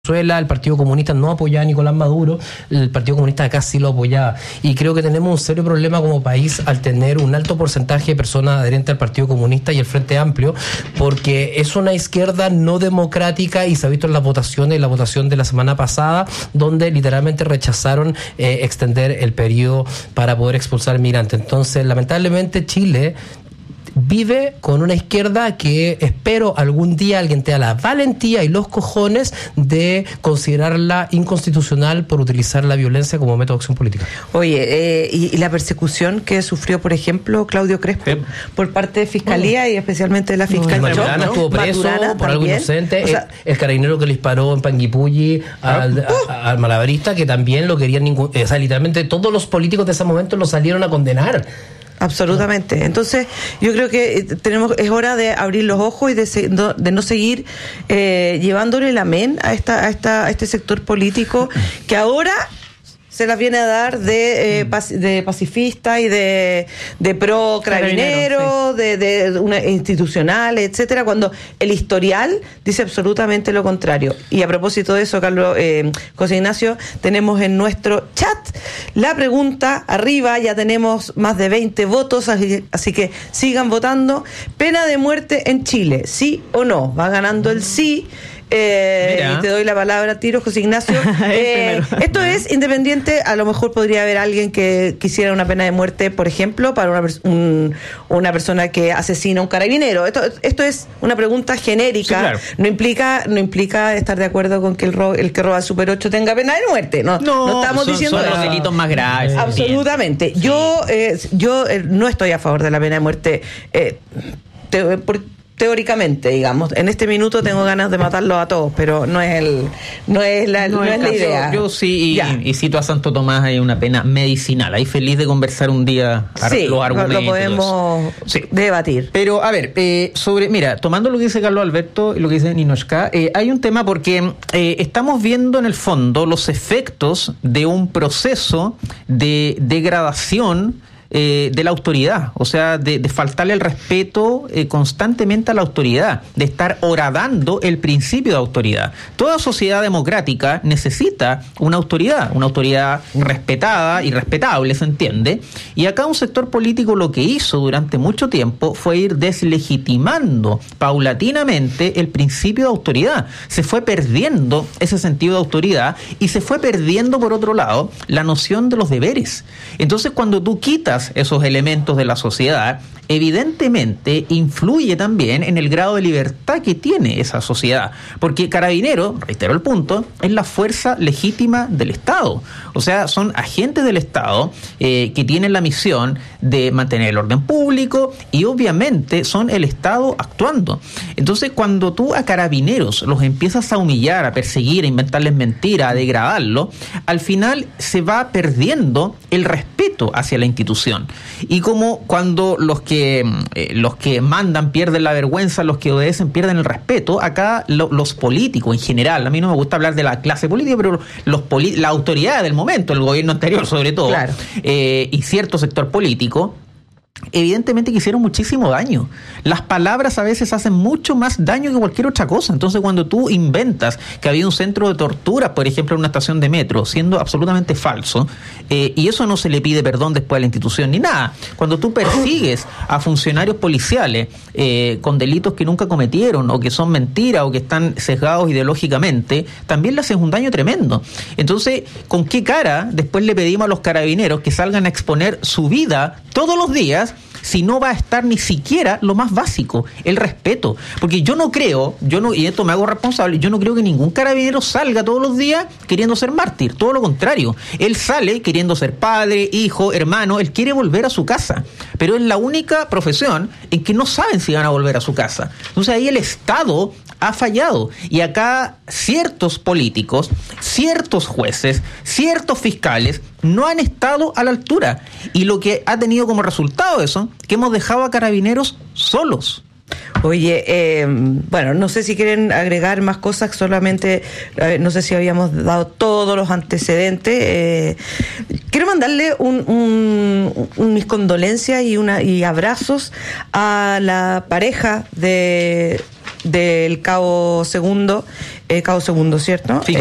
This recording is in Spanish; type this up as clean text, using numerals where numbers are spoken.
Venezuela, el Partido Comunista no apoyaba a Nicolás Maduro, el Partido Comunista acá sí lo apoyaba, y creo que tenemos un serio problema como país al tener un alto porcentaje de personas adherentes al Partido Comunista y el Frente Amplio, porque es una izquierda no democrática, y se ha visto en las votaciones, la votación de la semana pasada, donde literalmente rechazaron extender el periodo para poder expulsar migrantes. Entonces, lamentablemente, Chile vive con una izquierda que espero algún día alguien tenga la valentía y los cojones de considerarla inconstitucional por utilizar la violencia como método de acción política. Oye, y la persecución que sufrió, por ejemplo, Claudio Crespo por parte de Fiscalía y especialmente de la fiscal Maturana estuvo preso por algo inocente. O sea, el carabinero que le disparó en Panguipulli al malabarista, que también lo querían o sea, literalmente todos los políticos de ese momento lo salieron a condenar. Absolutamente. Entonces, yo creo que es hora de abrir los ojos y de no seguir llevándole la men a este sector político que ahora se las viene a dar de pacifista y de pro carabinero, sí, de una institucional, etcétera, cuando el historial dice absolutamente lo contrario. Y a propósito de eso, Carlos, José Ignacio, tenemos en nuestro chat la pregunta arriba, ya tenemos más de 20 votos, así que sigan votando. Pena de muerte en Chile, ¿sí o no? Va ganando el sí. Y te doy la palabra a tiro, José Ignacio. Esto es independiente, a lo mejor podría haber alguien que quisiera una pena de muerte, por ejemplo, para una persona que asesina a un carabinero. Esto es una pregunta genérica. Sí, claro. No implica estar de acuerdo con que el que roba el Super 8 tenga pena de muerte. No estamos diciendo son los delitos más graves. Absolutamente. Sí. Yo no estoy a favor de la pena de muerte. Teóricamente, digamos, en este minuto tengo ganas de matarlos a todos, pero no es la idea. Yo sí, y cito a Santo Tomás, hay una pena medicinal. Ahí feliz de conversar un día los argumentos. Lo podemos debatir. Pero, a ver, tomando lo que dice Carlos Alberto y lo que dice Ninochka, hay un tema porque estamos viendo en el fondo los efectos de un proceso de degradación de la autoridad, o sea, de faltarle el respeto constantemente a la autoridad, de estar horadando el principio de autoridad. Toda sociedad democrática necesita una autoridad respetada y respetable, se entiende, y acá un sector político lo que hizo durante mucho tiempo fue ir deslegitimando paulatinamente el principio de autoridad. Se fue perdiendo ese sentido de autoridad y se fue perdiendo, por otro lado, la noción de los deberes. Entonces, cuando tú quitas esos elementos de la sociedad, evidentemente influye también en el grado de libertad que tiene esa sociedad, porque Carabinero, reitero el punto, es la fuerza legítima del Estado, o sea, son agentes del Estado que tienen la misión de mantener el orden público y obviamente son el Estado actuando. Entonces, cuando tú a Carabineros los empiezas a humillar, a perseguir, a inventarles mentiras, a degradarlo, al final se va perdiendo el respeto hacia la institución. Y como cuando los que mandan pierden la vergüenza, los que obedecen pierden el respeto, acá los políticos en general, a mí no me gusta hablar de la clase política, pero la autoridad del momento, el gobierno anterior sobre todo, claro, y cierto sector político, evidentemente que hicieron muchísimo daño. Las palabras a veces hacen mucho más daño que cualquier otra cosa. Entonces, cuando tú inventas que había un centro de tortura, por ejemplo, en una estación de metro, siendo absolutamente falso, y eso no se le pide perdón después a la institución ni nada. Cuando tú persigues a funcionarios policiales con delitos que nunca cometieron, o que son mentiras, o que están sesgados ideológicamente, también le haces un daño tremendo. Entonces, ¿con qué cara después le pedimos a los carabineros que salgan a exponer su vida todos los días si no va a estar ni siquiera lo más básico, el respeto? Porque yo no creo, y esto me hago responsable, yo no creo que ningún carabinero salga todos los días queriendo ser mártir, todo lo contrario. Él sale queriendo ser padre, hijo, hermano, él quiere volver a su casa, pero es la única profesión en que no saben si van a volver a su casa. Entonces ahí el Estado ha fallado, y acá ciertos políticos, ciertos jueces, ciertos fiscales no han estado a la altura, y lo que ha tenido como resultado de eso, que hemos dejado a Carabineros solos. Oye, no sé si quieren agregar más cosas, solamente no sé si habíamos dado todos los antecedentes. Quiero mandarle mis condolencias y abrazos a la pareja del cabo Segundo, Cabo Segundo, ¿cierto? Sí.